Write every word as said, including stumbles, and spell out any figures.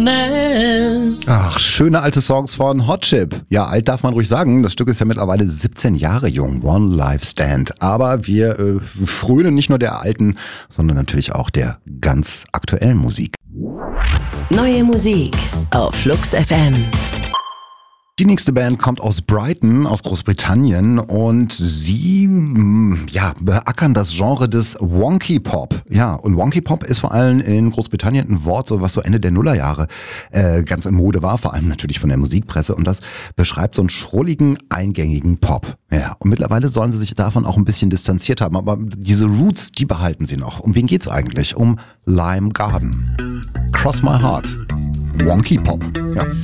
man. Ach, schöne alte Songs von Hot Chip. Ja, alt darf man ruhig sagen. Das Stück ist ja mittlerweile siebzehn Jahre jung. One Life Stand. Aber wir äh, frönen nicht nur der alten, sondern natürlich auch der ganz aktuellen Musik. Neue Musik auf Flux F M. Die nächste Band kommt aus Brighton, aus Großbritannien, und sie mh, ja, beackern das Genre des Wonky Pop. Ja, und Wonky Pop ist vor allem in Großbritannien ein Wort, so was so Ende der Nullerjahre äh, ganz in Mode war, vor allem natürlich von der Musikpresse, und das beschreibt so einen schrulligen, eingängigen Pop. Ja, und mittlerweile sollen sie sich davon auch ein bisschen distanziert haben, aber diese Roots, die behalten sie noch. Um wen geht's eigentlich? Um Lime Garden. Cross My Heart. Wonky Pop. Ja.